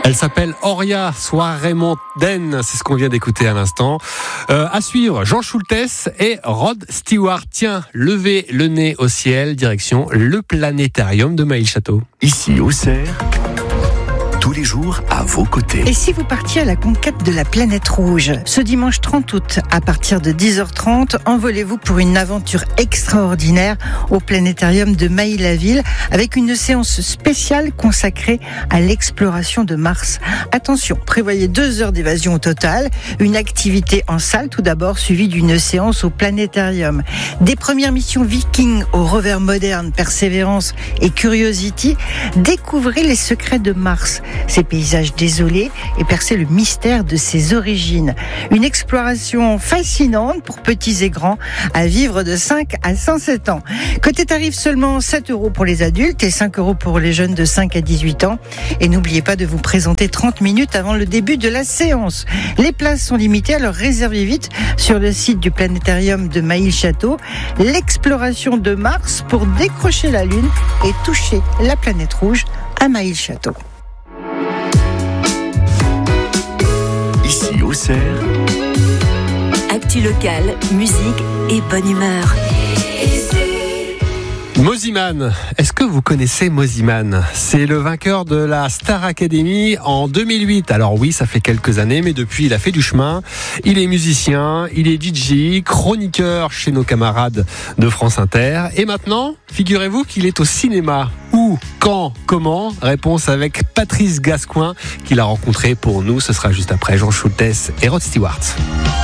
Elle s'appelle Oria, soirée mondaine, c'est ce qu'on vient d'écouter à l'instant. À suivre, Jean Schultes et Rod Stewart. Tiens, levez le nez au ciel, direction le planétarium de Mailly-le-Château. Ici, Auxerre, tous les jours à vos côtés. Et si vous partiez à la conquête de la planète rouge, ce dimanche 30 août, à partir de 10h30, envolez-vous pour une aventure extraordinaire au planétarium de Mailly-la-Ville avec une séance spéciale consacrée à l'exploration de Mars. Attention, prévoyez 2 heures d'évasion au total, une activité en salle tout d'abord suivie d'une séance au planétarium. Des premières missions Viking au rover moderne Perseverance et Curiosity, découvrez les secrets de Mars, ses paysages désolés et percer le mystère de ses origines. Une exploration fascinante pour petits et grands à vivre de 5 à 107 ans. Côté tarif, seulement 7 € pour les adultes et 5 € pour les jeunes de 5 à 18 ans. Et n'oubliez pas de vous présenter 30 minutes avant le début de la séance. Les places sont limitées, alors réservez vite sur le site du planétarium de Mailly-le-Château. L'exploration de Mars pour décrocher la Lune et toucher la planète rouge à Mailly-le-Château. Ici, Auxerre, actu locale, musique et bonne humeur. Mosimann, est-ce que vous connaissez Mosimann ? C'est le vainqueur de la Star Academy en 2008. Alors oui, ça fait quelques années, mais depuis, il a fait du chemin. Il est musicien, il est DJ, chroniqueur chez nos camarades de France Inter. Et maintenant, figurez-vous qu'il est au cinéma. Où, quand, comment ? Réponse avec Patrice Gascoin, qu'il a rencontré pour nous. Ce sera juste après Jean Schultes et Rod Stewart.